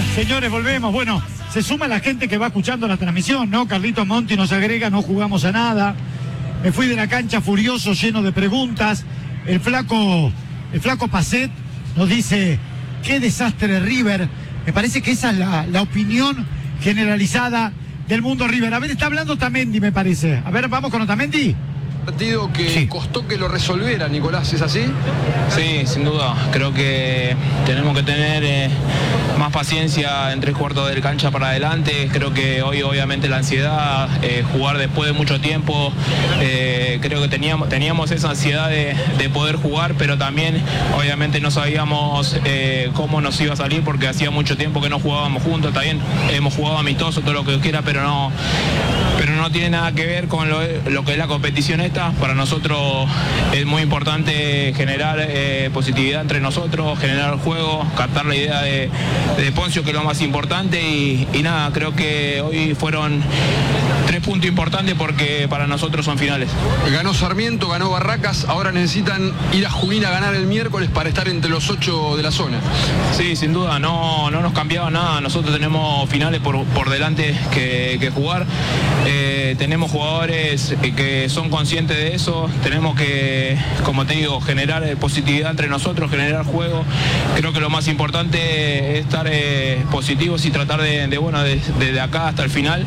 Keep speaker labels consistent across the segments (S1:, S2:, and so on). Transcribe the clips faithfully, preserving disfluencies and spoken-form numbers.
S1: Señores, volvemos. Bueno, se suma la gente que va escuchando la transmisión, ¿no? Carlitos Monti nos agrega, no jugamos a nada. Me fui de la cancha furioso, lleno de preguntas. El flaco, el flaco Pacet nos dice, qué desastre River. Me parece que esa es la, la opinión generalizada del mundo River. A ver, está hablando Otamendi, me parece. A ver, vamos con Otamendi.
S2: Partido que sí. Costó que lo resolviera, Nicolás, ¿es así?
S3: Sí, sin duda. Creo que tenemos que tener eh, más paciencia en tres cuartos del cancha para adelante. Creo que hoy obviamente la ansiedad, eh, jugar después de mucho tiempo, eh, creo que teníamos, teníamos esa ansiedad de, de poder jugar, pero también obviamente no sabíamos eh, cómo nos iba a salir porque hacía mucho tiempo que no jugábamos juntos. Está bien, hemos jugado amistoso, todo lo que quiera, pero no, pero no tiene nada que ver con lo, lo que es la competición esta. Para nosotros es muy importante generar eh, positividad entre nosotros, generar juego, captar la idea de, de Poncio, que es lo más importante, y, y nada, creo que hoy fueron tres puntos importantes porque para nosotros son finales.
S2: Ganó Sarmiento, ganó Barracas, ahora necesitan ir a Junín a ganar el miércoles para estar entre los ocho de la zona.
S3: Sí, sin duda, no, no nos cambiaba nada, nosotros tenemos finales por, por delante que, que jugar, eh, tenemos jugadores que son conscientes de eso, tenemos que, como te digo, generar positividad entre nosotros, generar juego. Creo que lo más importante es estar eh, positivos y tratar de, de bueno, desde de, de acá hasta el final,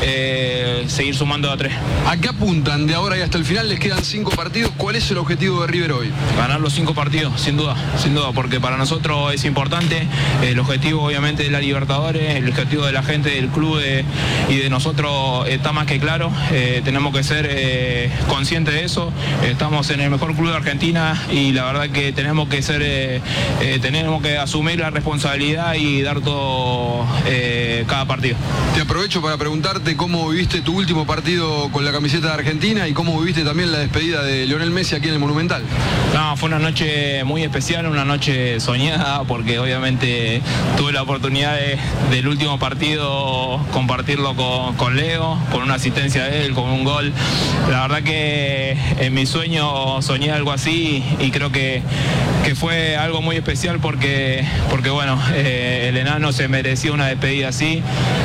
S3: eh, seguir sumando a tres.
S2: ¿A qué apuntan de ahora y hasta el final? Les quedan cinco partidos. ¿Cuál es el objetivo de River hoy?
S3: Ganar los cinco partidos, sin duda, sin duda, porque para nosotros es importante. El objetivo, obviamente, de la Libertadores, el objetivo de la gente del club de, y de nosotros está más que claro. Eh, tenemos que ser eh, conscientes de eso. Estamos en el mejor club de Argentina y la verdad que tenemos que ser, eh, eh, tenemos que asumir la responsabilidad y dar todo eh, cada partido.
S2: Te aprovecho para preguntarte cómo viviste tu último partido con la camiseta de Argentina y cómo viviste también la despedida de Lionel Messi aquí en el Monumental.
S3: No, fue una noche muy especial, una noche soñada, porque obviamente tuve la oportunidad de, del último partido compartirlo con, con Leo, con una asistencia de él, con un gol. La verdad que en mi sueño soñé algo así y creo que, que fue algo muy especial porque, porque bueno, eh, el enano se merecía una despedida así,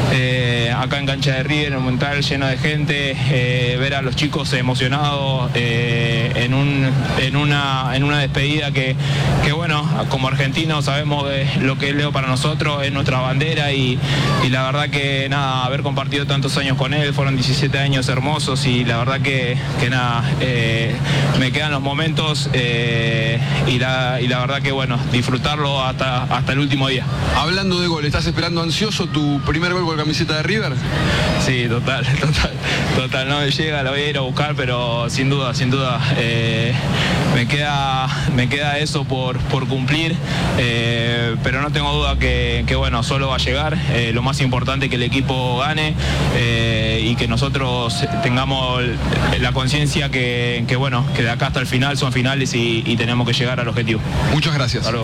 S3: eh, acá en cancha de River, en un Monumental lleno de gente, eh, ver a los chicos emocionados eh, en, un, en, una, en una despedida que, que bueno, como argentinos sabemos de lo que es Leo para nosotros, es nuestra bandera y, y la verdad que nada, haber compartido tantos años con él, fueron diecisiete años hermosos y la verdad que, que nada, Eh, me quedan los momentos eh, y, la, y la verdad que bueno, disfrutarlo hasta, hasta el último día.
S2: Hablando de gol, ¿estás esperando ansioso tu primer gol con la camiseta de River?
S3: Sí, total, total, total, no me llega, lo voy a ir a buscar, pero sin duda, sin duda, eh, me queda, me queda eso por, por cumplir, eh, pero no tengo duda que, que bueno, solo va a llegar, eh, lo más importante es que el equipo gane eh, y que nosotros tengamos la conciencia que, que bueno, que de acá hasta el final son finales y, y tenemos que llegar al objetivo.
S2: Muchas gracias.
S3: Hasta luego.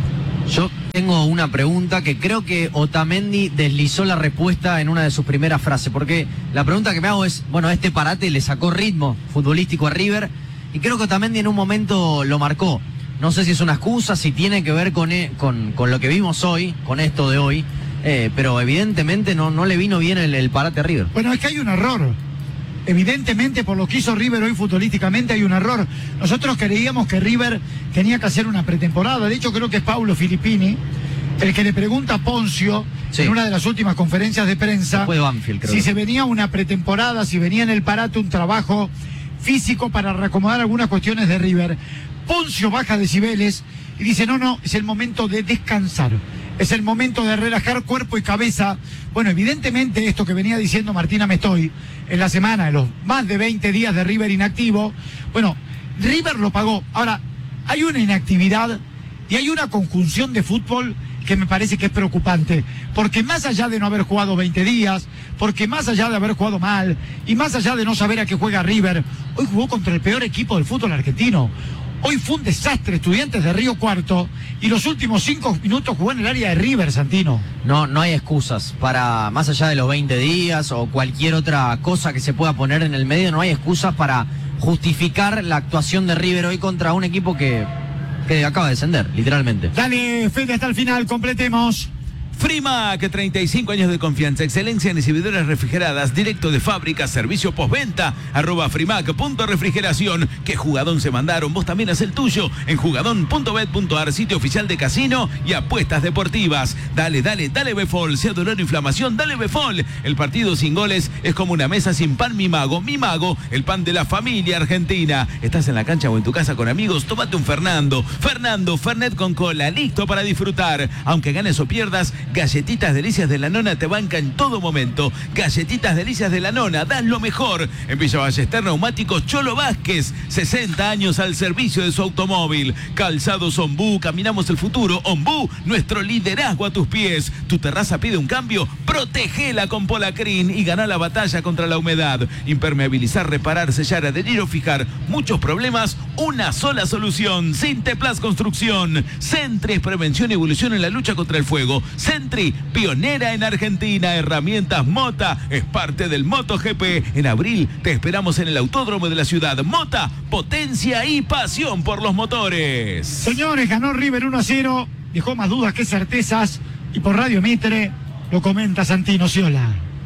S4: Yo tengo una pregunta que creo que Otamendi deslizó la respuesta en una de sus primeras frases, porque la pregunta que me hago es, bueno, este parate le sacó ritmo futbolístico a River y creo que Otamendi en un momento lo marcó. No sé si es una excusa, si tiene que ver con, con, con lo que vimos hoy, con esto de hoy, eh, pero evidentemente no, no le vino bien el, el parate a River.
S1: Bueno, es que hay un error. Evidentemente, por lo que hizo River hoy futbolísticamente hay un error. Nosotros creíamos que River tenía que hacer una pretemporada. De hecho, creo que es Paulo Filippini el que le pregunta a Poncio, sí, en una de las últimas conferencias de prensa,
S4: de Banfield, creo,
S1: si se venía una pretemporada, si venía en el parate un trabajo físico para reacomodar algunas cuestiones de River. Poncio baja decibeles y dice, no, no, es el momento de descansar. Es el momento de relajar cuerpo y cabeza. Bueno, evidentemente esto que venía diciendo Martín Amestoy en la semana, en los más de veinte días de River inactivo, bueno, River lo pagó. Ahora, hay una inactividad y hay una conjunción de fútbol que me parece que es preocupante, porque más allá de no haber jugado veinte días, porque más allá de haber jugado mal, y más allá de no saber a qué juega River, hoy jugó contra el peor equipo del fútbol argentino. Hoy fue un desastre Estudiantes de Río Cuarto y los últimos cinco minutos jugó en el área de River, Santino.
S4: No, no hay excusas para, más allá de los veinte días o cualquier otra cosa que se pueda poner en el medio, no hay excusas para justificar la actuación de River hoy contra un equipo que, que acaba de descender, literalmente.
S1: Dale, Fede, hasta el final, completemos.
S5: Frimac, treinta y cinco años de confianza, excelencia en exhibidores refrigeradas, directo de fábrica, servicio postventa, arroba frimac punto refrigeración. ¿Qué jugadón se mandaron? Vos también haz el tuyo en jugadón punto bet punto ar, sitio oficial de casino y apuestas deportivas. Dale, dale, dale Befol, sea dolor o inflamación, dale Befol. El partido sin goles es como una mesa sin pan, mi mago, mi mago, el pan de la familia argentina. Estás en la cancha o en tu casa con amigos, tómate un Fernando. Fernando, Fernet con cola, listo para disfrutar. Aunque ganes o pierdas, Galletitas Delicias de la Nona te banca en todo momento. Galletitas Delicias de la Nona, das lo mejor. En Villa Ballester Neumáticos Cholo Vázquez, sesenta años al servicio de su automóvil. Calzados Ombú, caminamos el futuro. Ombú, nuestro liderazgo a tus pies. Tu terraza pide un cambio, protégela con Polacrin y gana la batalla contra la humedad. Impermeabilizar, reparar, sellar, adherir o fijar. Muchos problemas, una sola solución. Sinteplas Construcción. Centri, prevención y evolución en la lucha contra el fuego. Centri, pionera en Argentina. Herramientas Mota, es parte del MotoGP. En abril te esperamos en el Autódromo de la Ciudad. Mota, potencia y pasión por los motores.
S1: Señores, ganó River uno a cero, dejó más dudas que certezas, y por Radio Mitre lo comenta Santino Ciola.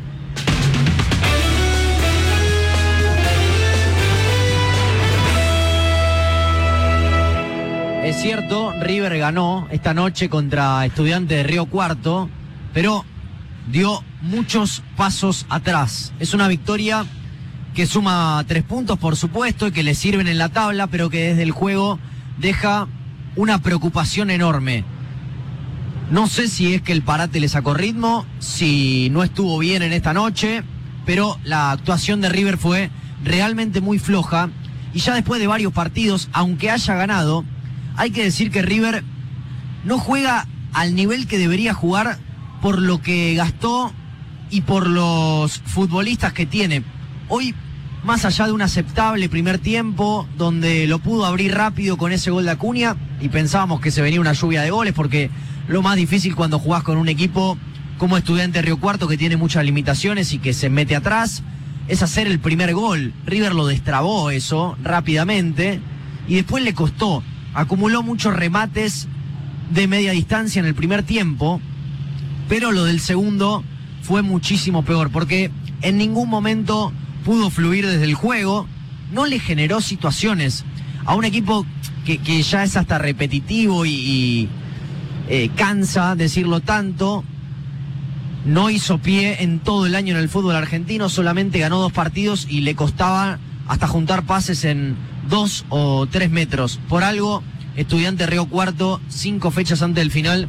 S4: Es cierto, River ganó esta noche contra Estudiantes de Río Cuarto, pero dio muchos pasos atrás. Es una victoria que suma tres puntos, por supuesto, y que le sirven en la tabla, pero que desde el juego deja una preocupación enorme. No sé si es que el parate le sacó ritmo, si no estuvo bien en esta noche, pero la actuación de River fue realmente muy floja, y ya después de varios partidos, aunque haya ganado, hay que decir que River no juega al nivel que debería jugar por lo que gastó y por los futbolistas que tiene. Hoy, más allá de un aceptable primer tiempo, donde lo pudo abrir rápido con ese gol de Acuña, y pensábamos que se venía una lluvia de goles, porque lo más difícil cuando jugás con un equipo como Estudiantes Río Cuarto, que tiene muchas limitaciones y que se mete atrás, es hacer el primer gol. River lo destrabó eso rápidamente, y después le costó. Acumuló muchos remates de media distancia en el primer tiempo, pero lo del segundo fue muchísimo peor, porque en ningún momento pudo fluir desde el juego, no le generó situaciones a un equipo que, que ya es hasta repetitivo y, y eh, cansa decirlo tanto. No hizo pie en todo el año en el fútbol argentino, solamente ganó dos partidos y le costaba hasta juntar pases en dos o tres metros. Por algo, Estudiantes Río Cuarto, cinco fechas antes del final,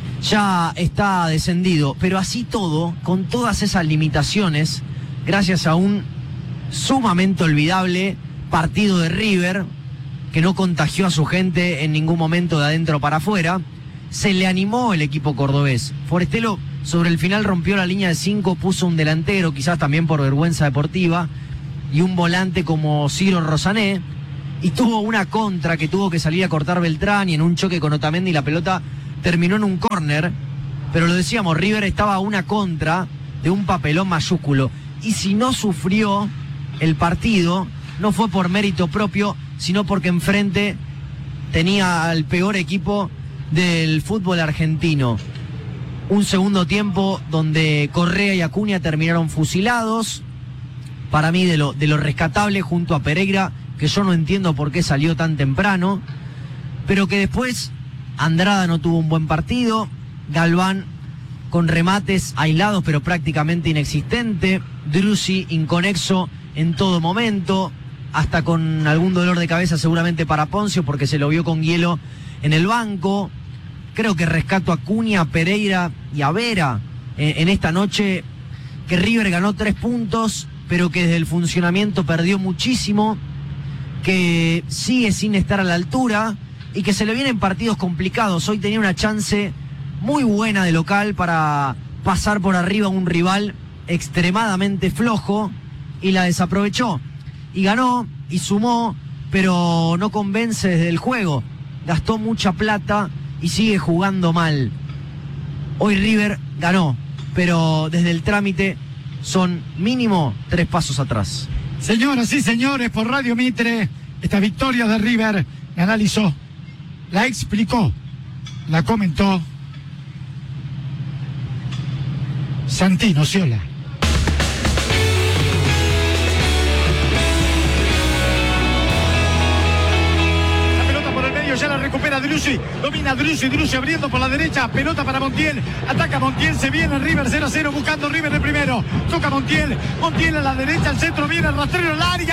S4: ya está descendido. Pero así todo, con todas esas limitaciones, gracias a un sumamente olvidable partido de River, que no contagió a su gente en ningún momento de adentro para afuera, se le animó el equipo cordobés. Forestelo sobre el final rompió la línea de cinco, puso un delantero, quizás también por vergüenza deportiva, y un volante como Ciro Rosané, y tuvo una contra que tuvo que salir a cortar Beltrán, y en un choque con Otamendi la pelota terminó en un córner. Pero lo decíamos, River estaba a una contra de un papelón mayúsculo, y si no sufrió el partido, no fue por mérito propio, sino porque enfrente tenía al peor equipo del fútbol argentino. Un segundo tiempo donde Correa y Acuña terminaron fusilados. Para mí de lo, de lo rescatable, junto a Pereira, que yo no entiendo por qué salió tan temprano, pero que después Andrada no tuvo un buen partido, Galván con remates aislados pero prácticamente inexistente, Drusi inconexo en todo momento, hasta con algún dolor de cabeza seguramente para Poncio, porque se lo vio con hielo en el banco. Creo que rescato a Acuña, a Pereira y a Vera en, en esta noche, que River ganó tres puntos, pero que desde el funcionamiento perdió muchísimo, que sigue sin estar a la altura y que se le vienen partidos complicados. Hoy tenía una chance muy buena de local para pasar por arriba a un rival extremadamente flojo y la desaprovechó. Y ganó y sumó, pero no convence desde el juego. Gastó mucha plata y sigue jugando mal. Hoy River ganó, pero desde el trámite son mínimo tres pasos atrás.
S1: Señoras y señores, por Radio Mitre, esta victoria de River la analizó, la explicó, la comentó Santino Ciola. Ya la recupera Driussi, domina Driussi, Driussi abriendo por la derecha, pelota para Montiel, ataca Montiel, se viene River cero a cero, buscando River el primero, toca Montiel, Montiel a la derecha, al centro, viene el rastrero, el área.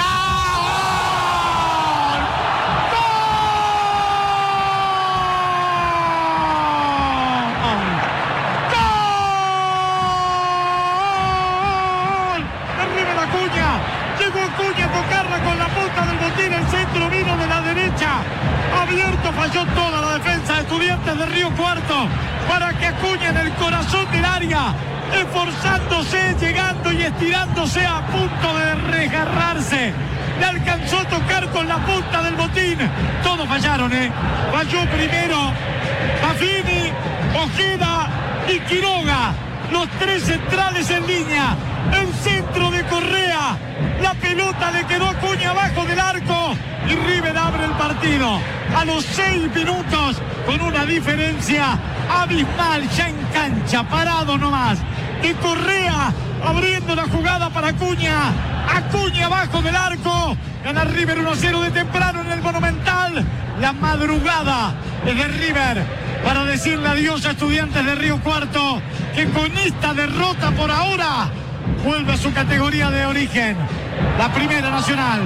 S1: Abierto, falló toda la defensa de Estudiantes de Río Cuarto para que Acuña en el corazón del área, esforzándose, llegando y estirándose a punto de regarrarse. Le alcanzó a tocar con la punta del botín. Todos fallaron, ¿eh? Falló primero Pafini, Ojeda y Quiroga. Los tres centrales en línea. El centro de Correa. La pelota le quedó a Acuña abajo del arco. Y River abre el partido a los seis minutos con una diferencia abismal, ya en cancha, parado nomás. De Correa abriendo la jugada para Acuña. Acuña abajo del arco. Gana River uno a cero de temprano en el Monumental. La madrugada es de River para decirle adiós a Estudiantes de Río Cuarto, que con esta derrota por ahora vuelve a su categoría de origen, la Primera Nacional.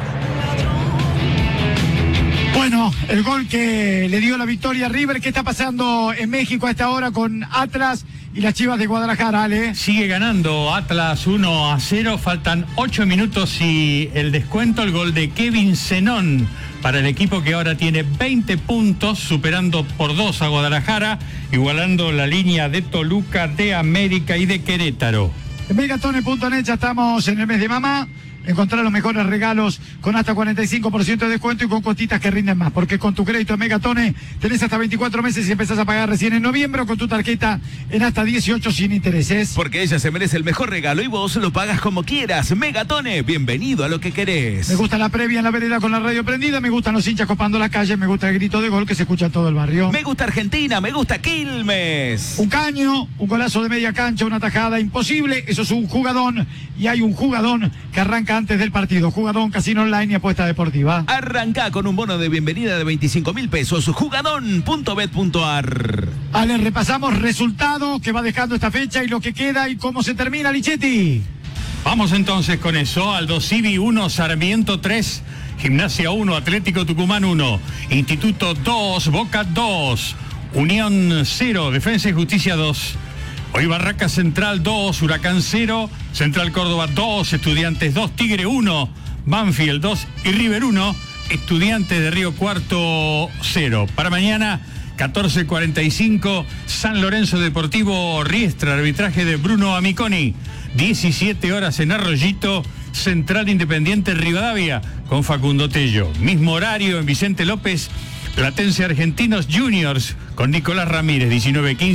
S1: Bueno, el gol que le dio la victoria a River. ¿Qué está pasando en México a esta hora con Atlas y las Chivas de Guadalajara, Ale?
S6: Sigue ganando Atlas uno a cero, faltan ocho minutos y el descuento, el gol de Kevin Zenón para el equipo que ahora tiene veinte puntos, superando por dos a Guadalajara, igualando la línea de Toluca, de América y de Querétaro.
S1: En Megatone punto net ya estamos en el mes de mamá. Encontrar los mejores regalos con hasta cuarenta y cinco por ciento de descuento y con cuotitas que rinden más. Porque con tu crédito en Megatone tenés hasta veinticuatro meses y empezás a pagar recién en noviembre, o con tu tarjeta en hasta dieciocho sin intereses.
S5: Porque ella se merece el mejor regalo y vos lo pagas como quieras. Megatone, bienvenido a lo que querés.
S1: Me gusta la previa en la vereda con la radio prendida, me gustan los hinchas copando la calle, me gusta el grito de gol que se escucha en todo el barrio.
S5: Me gusta Argentina, me gusta Quilmes.
S1: Un caño, un golazo de media cancha, una tajada imposible, eso es un jugadón. Y hay un jugadón que arranca antes del partido. Jugadón, casino online y apuesta deportiva.
S5: Arranca con un bono de bienvenida de veinticinco mil pesos. Jugadón punto bet punto ar.
S1: Ale, repasamos resultados que va dejando esta fecha y lo que queda y cómo se termina, Lichetti.
S6: Vamos entonces con eso. Aldo Civi uno, Sarmiento tres, Gimnasia uno, Atlético Tucumán uno, Instituto dos, Boca dos, Unión cero, Defensa y Justicia dos. Hoy Barraca Central dos, Huracán cero, Central Córdoba dos, Estudiantes dos, Tigre uno, Banfield dos y River uno, Estudiantes de Río Cuarto cero. Para mañana, catorce cuarenta y cinco, San Lorenzo Deportivo Riestra, arbitraje de Bruno Amiconi. diecisiete horas en Arroyito, Central Independiente Rivadavia con Facundo Tello. Mismo horario en Vicente López, Platense Argentinos Juniors con Nicolás Ramírez, diecinueve quince.